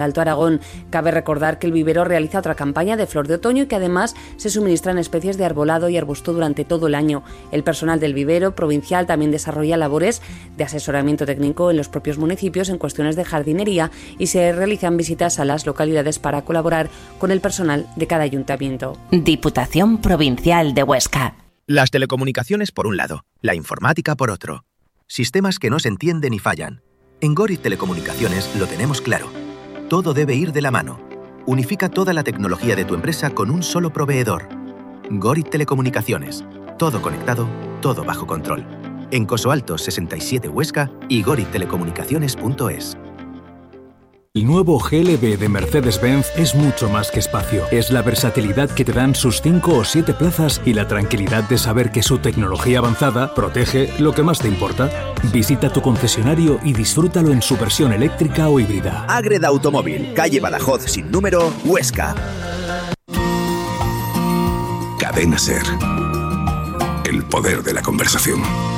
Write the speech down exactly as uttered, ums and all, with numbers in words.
Alto Aragón. Cabe recordar que el vivero realiza otra campaña de flor de otoño y que además se suministran especies de arbolado y arbusto durante todo el año. El personal del vivero provincial también desarrolla labores de asesoramiento técnico en los propios municipios en cuestiones de jardinería y se realizan visitas a las localidades para colaborar con el personal de cada ayuntamiento. Diputación Provincial de Huesca. Las telecomunicaciones por un lado, la informática por otro. Sistemas que no se entienden y fallan. En Gorit Telecomunicaciones lo tenemos claro. Todo debe ir de la mano. Unifica toda la tecnología de tu empresa con un solo proveedor. Gorit Telecomunicaciones. Todo conectado, todo bajo control. En Coso Alto sesenta y siete Huesca y gorit telecomunicaciones punto es. El nuevo G L B de Mercedes-Benz es mucho más que espacio. Es la versatilidad que te dan sus cinco o siete plazas y la tranquilidad de saber que su tecnología avanzada protege lo que más te importa. Visita tu concesionario y disfrútalo en su versión eléctrica o híbrida. Ágreda Automóvil, calle Badajoz sin número, Huesca. Cadena SER. El poder de la conversación.